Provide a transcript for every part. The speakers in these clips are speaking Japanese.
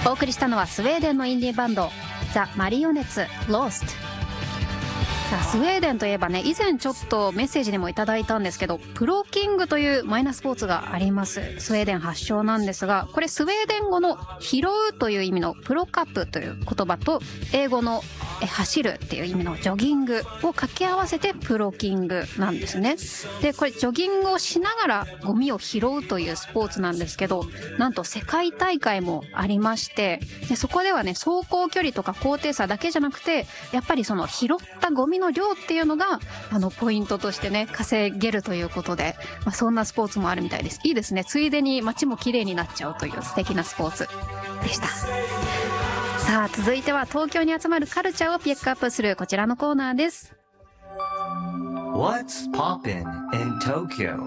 お送りしたのはスウェーデンのインディーバンドザ・マリオネッツ Lost。さあスウェーデンといえばね、以前ちょっとメッセージでもいただいたんですけど、プロキングというマイナースポーツがあります。スウェーデン発祥なんですが、これスウェーデン語の拾うという意味のプロカップという言葉と、英語の走るっていう意味のジョギングを掛け合わせてプロキングなんですね。でこれジョギングをしながらゴミを拾うというスポーツなんですけど、なんと世界大会もありまして、でそこではね、走行距離とか高低差だけじゃなくて、やっぱりその拾ったゴミの量っていうのがポイントとしてね稼げるということで、そんなスポーツもあるみたいです。いいですね。ついでに街も綺麗になっちゃうという素敵なスポーツでした。さあ続いては東京に集まるカルチャーをピックアップするこちらのコーナーです。 What's poppin' in Tokyo?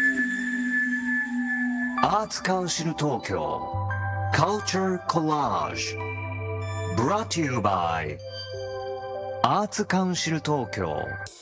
アーツカウンシル東京 Culture Collage Brought to you by アーツカウンシル東京。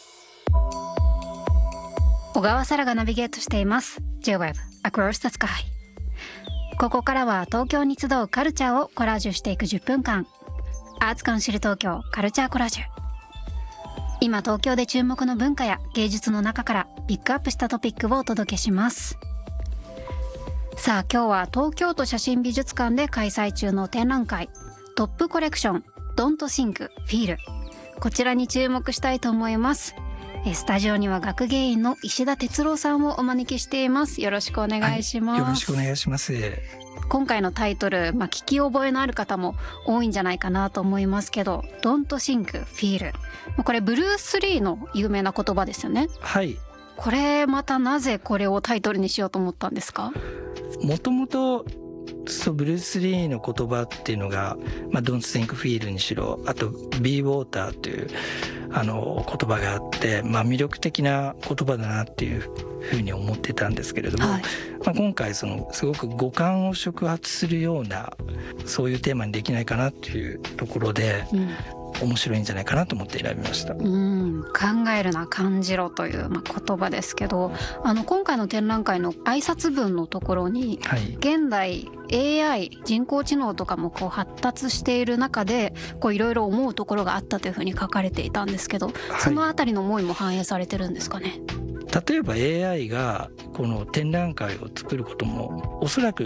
小川沙羅がナビゲートしています J-Web Across the Sky。ここからは東京に集うカルチャーをコラージュしていく10分間、アーツカウンシル東京カルチャーコラージュ。今東京で注目の文化や芸術の中からピックアップしたトピックをお届けします。さあ今日は東京都写真美術館で開催中の展覧会トップコレクション Don't Think Feel、 こちらに注目したいと思います。スタジオには学芸員の石田哲郎さんをお招きしています。よろしくお願いします。 よろしくお願いします。 今回のタイトル、聞き覚えのある方も多いんじゃないかなと思いますけど、 Don't Think Feel、 これブルース・リーの有名な言葉ですよね。 はい。 これまたなぜこれをタイトルにしようと思ったんですか？ もともとブルース・リーの言葉っていうのが、Don't Think Feel にしろ、あと Be Water という言葉があって、魅力的な言葉だなっていうふうに思ってたんですけれども、今回すごく五感を触発するようなそういうテーマにできないかなっていうところで、面白いんじゃないかなと思って選びました。 考えるな感じろという、言葉ですけど、今回の展覧会の挨拶文のところに、現代 AI 人工知能とかも発達している中でいろいろ思うところがあったというふうに書かれていたんですけど、そのあたりの思いも反映されてるんですかね。 例えば AI がこの展覧会を作ることもおそらく